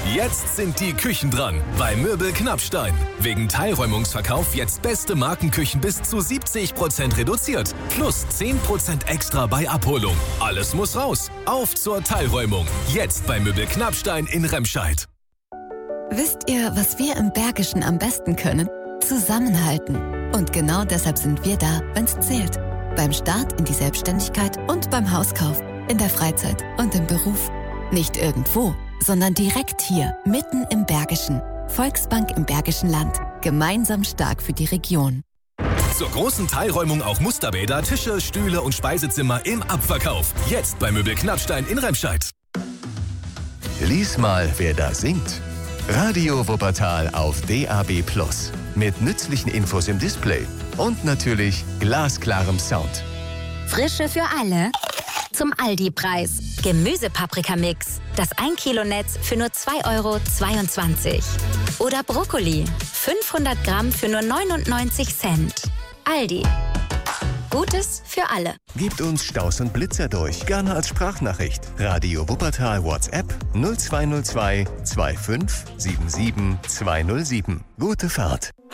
Jetzt sind die Küchen dran bei Möbel Knappstein. Wegen Teilräumungsverkauf jetzt beste Markenküchen bis zu 70% reduziert. Plus 10% extra bei Abholung. Alles muss raus. Auf zur Teilräumung. Jetzt bei Möbel Knappstein in Remscheid. Wisst ihr, was wir im Bergischen am besten können? Zusammenhalten. Und genau deshalb sind wir da, wenn's zählt. Beim Start in die Selbstständigkeit und beim Hauskauf. In der Freizeit und im Beruf. Nicht irgendwo, sondern direkt hier, mitten im Bergischen. Volksbank im Bergischen Land. Gemeinsam stark für die Region. Zur großen Teilräumung auch Musterbäder, Tische, Stühle und Speisezimmer im Abverkauf. Jetzt bei Möbel Knappstein in Remscheid. Lies mal, wer da singt. Radio Wuppertal auf DAB+. Mit nützlichen Infos im Display. Und natürlich glasklarem Sound. Frische für alle zum Aldi-Preis. Gemüsepaprikamix. Das 1 Kilo Netz für nur 2,22 €. Oder Brokkoli. 500 Gramm für nur 99 Cent. Aldi. Gutes für alle. Gebt uns Staus und Blitzer durch. Gerne als Sprachnachricht. Radio Wuppertal WhatsApp 0202 25 77 207. Gute Fahrt.